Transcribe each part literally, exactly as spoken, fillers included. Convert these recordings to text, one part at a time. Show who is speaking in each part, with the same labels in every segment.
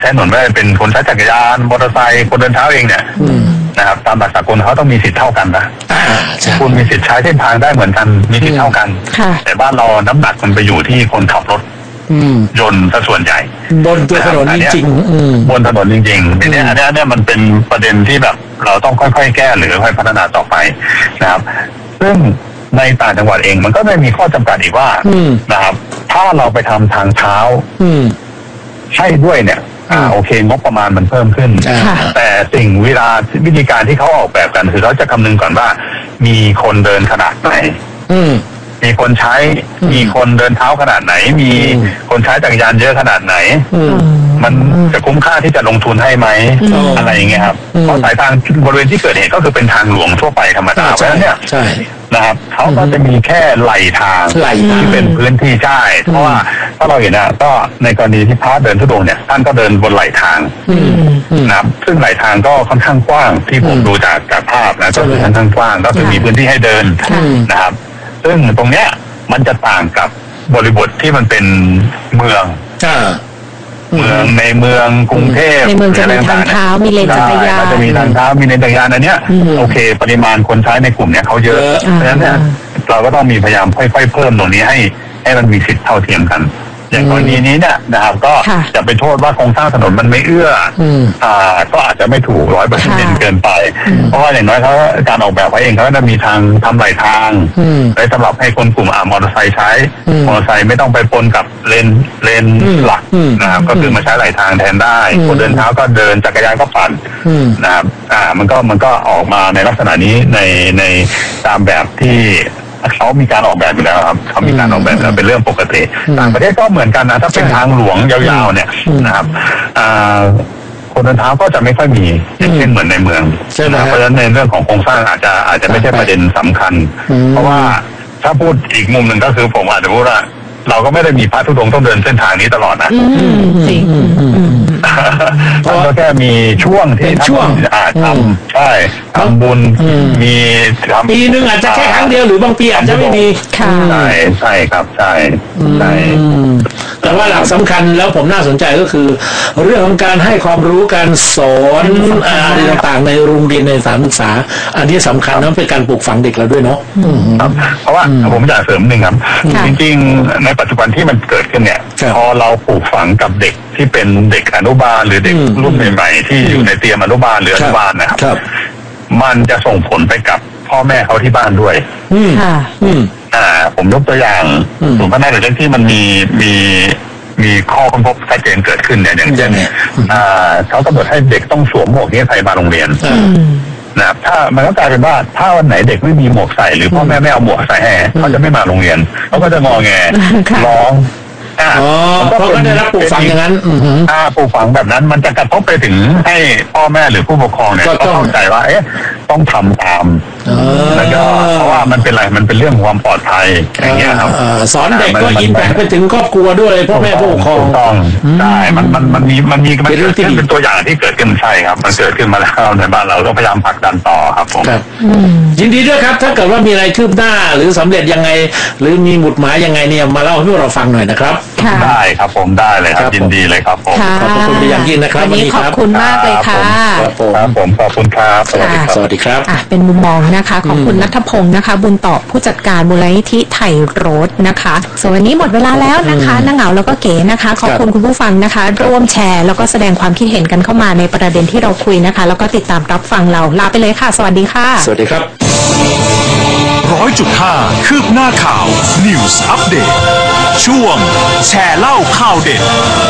Speaker 1: ใช้ถนนไม่เป็นคนใช้จักรยานมอเตอร์ไซค์คนเดินเท้าเองเนี่ยนะครับตามหลักสากลเขาต้องมีสิทธิ์เท่ากันนะคุณมีสิทธิ์ใช้เส้นทางได้เหมือนกันมีสิทธิ์เท่ากันแต่บ้านเราน้ำหนักมันไปอยู่ที่คนขับรถยนต์ซะส่วนใหญ่
Speaker 2: บนตัวถนนจริง
Speaker 1: ๆบนถนนจริงๆทีนี้อันนี้เนี่ยมันเป็นประเด็นที่แบบเราต้องค่อยๆแก้หรือค่อยพัฒนาต่อไปนะครับซึ่งในต่างจังหวัดเองมันก็ได้มีข้อจำกัดอีกว่านะครับถ้าเราไปทำทางเท้าให้ด้วยเนี่ยอ่าโอเคงบประมาณมันเพิ่มขึ้นแต่สิ่งเวลาวิธีการที่เขาออกแบบกันคือเขาจะคำนึงก่อนว่ามีคนเดินขนาดไหนมีคนใช้มีคนเดินเท้าขนาดไหนมีคนใช้จักรยานเยอะขนาดไหนมันจะคุ้มค่าที่จะลงทุนให้ไหมอะไรอย่างเงี้ยครับเพราะสายทางบริเวณที่เกิดเหตุก็คือเป็นทางหลวงทั่วไปธรรมดาเพราะฉะนั้นเนี่ยนะครับเขาก็จะมีแค่ไหลทางที่เป็นพื้นที่ใช่เพราะว่าถ้าเราเห็นนะก็ในกรณีที่พระเดินทุดงค์เนี่ยท่านก็เดินบนไหลทางนะครับซึ่งไหลทางก็ค่อนข้างกว้างที่ผมดูจากจากภาพนะก็คือค่อนข้างกว้างก็คือมีพื้นที่ให้เดินนะครับซึ่งตรงเนี้ยมันจะต่างกับบริบทที่มันเป็นเมืองเมืองในเมืองกรุงเทพ
Speaker 3: ในเมืองจะมีทางเท้ามีเลนจักรยาน
Speaker 1: จะมีทางเท้ามีเลนจักรยานอันเนี้ยโอเคปริมาณคนใช้ในกลุ่มเนี้ยเขาเยอะเพราะฉะนั้นเนี่ยเราก็ต้องมีพยายามค่อยๆเพิ่มตรงนี้ให้ให้มันมีสิทธิ์เท่าเทียมกันอย่างกรณีนี้เนี่ยนะครับก็จะไปโทษว่าโครงสร้างถนนมันไม่เอื้ออ่าก็อาจจะไม่ถูกร้อยเปอร์เซ็นต์เกินไปเพราะว่าอย่างน้อยเขาการออกแบบไว้เองเขาจะมีทางทำไหลทางไว้สำหรับให้คนกลุ่มอ่ามอเตอร์ไซค์ใช้มอเตอร์ไซค์ไม่ต้องไปปนกับเลนเลนหลักนะครับก็คือมาใช้ไหลทางแทนได้คนเดินเท้าก็เดินจักรยานก็ปั่นนะครับอ่ามันก็มันก็ออกมาในลักษณะนี้ในในตามแบบที่เขามีการออกแบบอยู่แล้วครับเขามีการออกแบบแล้วเป็นเรื่องปกติต่างประเทศก็เหมือนกันนะถ้าเป็นทางหลวงยาวๆเนี่ยนะครับคนเดินเท้าก็จะไม่ค่อยมีอย่างเช่นเหมือนในเมืองเพราะฉะนั้นในเรื่องของโครงสร้างอาจจะอาจจะไม่ใช่ประเด็นสำคัญเพราะว่าถ้าพูดอีกมุมหนึ่งก็คือผมอาจจะพูดว่าเราก็ไม่ได้มีพระธุดงค์ต้องเดินเส้นทางนี้ตลอดนะ
Speaker 3: จริง
Speaker 1: มันก็แค่มีช่วงที่
Speaker 2: ช่วง
Speaker 1: อาจทำใช่ทำบุญมี
Speaker 2: ทำปีนึงอาจจะแค่ครั้งเดียวหรือบางปีอาจจะไม่มี
Speaker 1: ใช่ใช่ครับใช่ใช่
Speaker 2: แต่ว่าหลักสำคัญแล้วผมน่าสนใจก็คือเรื่องของการให้ความรู้การสอนอะไรต่างๆในโรงเรียนในสถานศึกษาอันนี้สำคัญนั้นเป็นการปลูกฝังเด็กเราด้วยเนาะ
Speaker 1: เพราะว่าผมอยากเสริมหนึ่งครับจริงๆในปัจจุบันที่มันเกิดขึ้นเนี่ยพอเราปลูกฝังกับเด็กที่เป็นเด็กอนุบาลหรือเด็กรุ่นใหม่ๆที่อยู่ในเตรียมอนุบาลหรืออนุบาลนะครับมันจะส่งผลไปกับพ่อแม่เขาที่บ้านด้วย
Speaker 3: ค่ะ
Speaker 1: อ่าผมยกตัวอย่างศูนย์พัฒนาเด็กที่มันมีมีมีข้อค้นพบชัดเจนเกิดขึ้นเนี่ยอย่างเช่นอ่าเขากำหนดให้เด็กต้องสวมหมวกนิรภัยมาโรงเรียนนะครับถ้ามันก็กลายเป็นว่าถ้าวันไหนเด็กไม่มีหมวกใส่หรือพ่อแม่ไม่เอาหมวกใส่ให้เขาจะไม่มาโรงเรียนเขาก็จะงอแงร้อง
Speaker 2: อ๋อเพราะก็ได้รับปลูกฝังอย่างนั้น
Speaker 1: อ่าปลูกฝังแบบนั้นมันจะกระทบไปถึงให้พ่อแม่หรือผู้ปกครองเนี่ยก็เข้าใจว่าเอ๊ะต้องทำตามแล้วก็เพราะว่ามันเป็นอะไรมันเป็นเรื่องความปลอดภัยอย่างเงี้ยครับ
Speaker 2: สอนเด็กก็อินแพคไปถึงครอบครัวด้วยพ่อแม่ผู้ปกครอง
Speaker 1: ต้องใช่มันมันมันมีมันมีมันเป็นตัวอย่างที่เกิดขึ้นใช่ครับมันเกิดขึ้นมาแล้วในบ้านเราต้องพยายามผลักดันต่อครับผม
Speaker 2: ยินดีด้วยครับถ้าเกิดว่ามีอะไรคืบหน้าหรือสำเร็จยังไงหรือมีหมุดหมายยังไงเนี่ยมาเล่าให้พวกเราฟังหน่อยนะครับ
Speaker 1: ได้ครับผมได้เลยครับยินดีเลยครับผม
Speaker 2: ขอบคุณเป็นอย่างยิ่งนะครับ
Speaker 3: วันนี้ขอบคุณมากเลยค่ะ
Speaker 1: ครับผมขอบคุณครับสวัสดีครับ
Speaker 2: สวัสดีครับ
Speaker 3: เป็นมุมมองนะคะของคุณณัฐพงศ์นะคะบุญตอบผู้จัดการมูลนิธิไทยรถนะคะส่วนวันนี้หมดเวลาแล้วนะคะนางเหงาแล้วก็เก๋นะคะขอบคุณคุณผู้ฟังนะคะร่วมแชร์แล้วก็แสดงความคิดเห็นกันเข้ามาในประเด็นที่เราคุยนะคะแล้วก็ติดตามรับฟังเราลาไปเลยค่ะสวัสดีค่ะ
Speaker 2: สวัสดีครับ
Speaker 4: ร้อยจุดห้าคืบหน้าข่าว News Update ช่วงแชร์เล่าข่าวเด็ด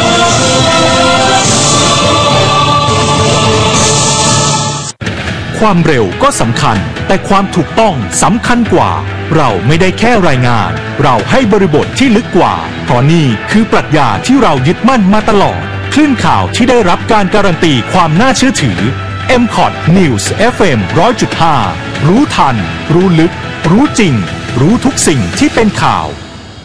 Speaker 4: ความเร็วก็สำคัญแต่ความถูกต้องสำคัญกว่าเราไม่ได้แค่รายงานเราให้บริบทที่ลึกกว่าเพราะนี่คือปรัชญาที่เรายึดมั่นมาตลอดคลื่นข่าวที่ได้รับการการันตีความน่าเชื่อถือ เอ็ม คอท News เอฟ เอ็ม ร้อยจุดห้า รู้ทันรู้ลึกรู้จริงรู้ทุกสิ่งที่เป็นข่าว